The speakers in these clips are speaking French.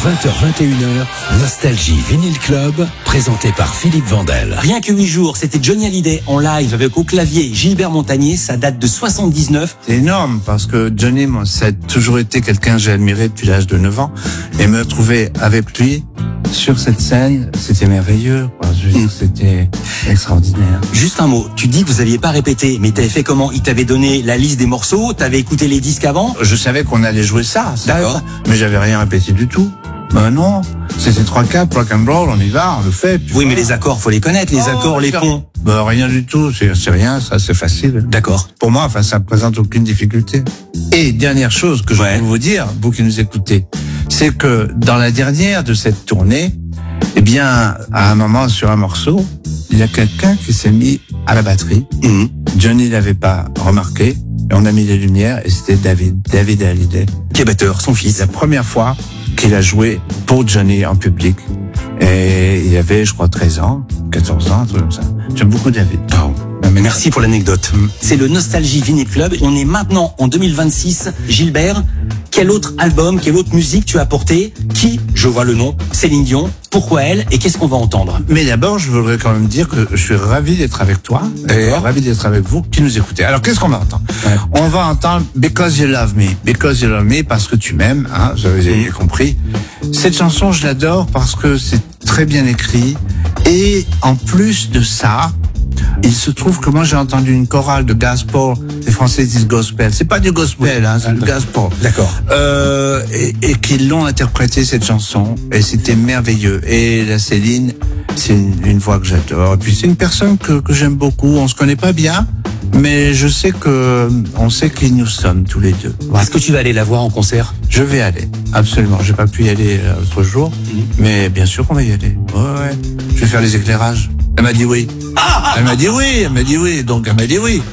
20h-21h, Nostalgie Vinyl Club, présenté par Philippe Vandel. Rien que 8 jours, c'était Johnny Hallyday en live avec au clavier Gilbert Montagnier, ça date de 79. C'est énorme parce que Johnny, moi, ça a toujours été quelqu'un que j'ai admiré depuis l'âge de 9 ans. Et me trouver avec lui sur cette scène, c'était merveilleux, quoi. Je veux dire, c'était extraordinaire. Juste un mot, tu dis que vous aviez pas répété, mais t'avais fait comment? Il t'avait donné la liste des morceaux, t'avais écouté les disques avant? Je savais qu'on allait jouer ça, D'accord. mais j'avais rien répété du tout. Ben non, c'était 3-4, rock and roll, on y va, on le fait. Oui, mais les accords, faut les connaître, les accords, les ponts. Ben rien du tout, c'est rien, ça c'est facile. D'accord. Pour moi, enfin, ça ne présente aucune difficulté. Et dernière chose que je peux vous dire, vous qui nous écoutez, c'est que dans la dernière de cette tournée, eh bien, à un moment sur un morceau, il y a quelqu'un qui s'est mis à la batterie. Johnny l'avait pas remarqué, et on a mis les lumières, et c'était David Hallyday. Qui est batteur, son fils. La première fois qu'il a joué pour Johnny en public. Et il avait, je crois, 13 ans, 14 ans, un truc comme ça. J'aime beaucoup David. Oh. Merci pour l'anecdote. C'est le Nostalgie Vinyl Club. On est maintenant en 2026. Gilbert, quel autre album, quelle autre musique tu as apporté? Qui? Je vois le nom. Céline Dion. Pourquoi elle? Et qu'est-ce qu'on va entendre? Mais d'abord, je voudrais quand même dire que je suis ravi d'être avec toi. Et ravi d'être avec vous qui nous écoutez. Alors, qu'est-ce qu'on va entendre? On va entendre Because You Love Me. Because You Love Me, parce que tu m'aimes, hein, vous avez compris. Cette chanson, je l'adore parce que c'est très bien écrit. Et en plus de ça, il se trouve que moi j'ai entendu une chorale de gospel, les Français disent gospel, c'est pas du gospel, hein, c'est du gospel. D'accord. Et qu'ils l'ont interprété cette chanson, et c'était merveilleux. Et la Céline, c'est une voix que j'adore. Et puis c'est une personne que j'aime beaucoup. On se connaît pas bien, mais je sais que on sait qui nous sommes tous les deux. Est-ce que tu vas aller la voir en concert? Je vais aller, absolument. J'ai pas pu y aller l'autre jour, mais bien sûr qu'on va y aller. Ouais. Je vais faire les éclairages. Elle m'a dit oui. Elle m'a dit oui, donc elle m'a dit oui.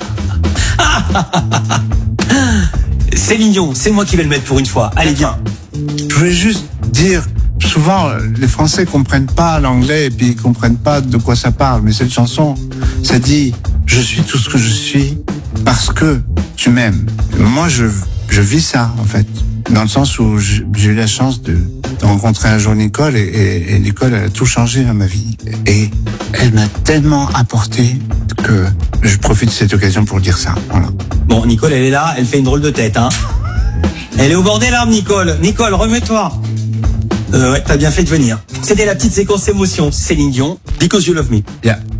Céline Dion, c'est moi qui vais le mettre pour une fois. Allez, viens. Je voulais juste dire, souvent, les Français comprennent pas l'anglais et puis ils comprennent pas de quoi ça parle. Mais cette chanson, ça dit, je suis tout ce que je suis parce que tu m'aimes. Moi, je vis ça, en fait. Dans le sens où j'ai eu la chance de rencontrer un jour Nicole et Nicole elle a tout changé dans ma vie. Et elle m'a tellement apporté que je profite de cette occasion pour dire ça. Voilà. Bon, Nicole, elle est là, elle fait une drôle de tête, hein. Elle est au bord des larmes, Nicole. Nicole, remets-toi. Ouais, t'as bien fait de venir. C'était la petite séquence émotion. Céline Dion, Because You Love Me. Yeah.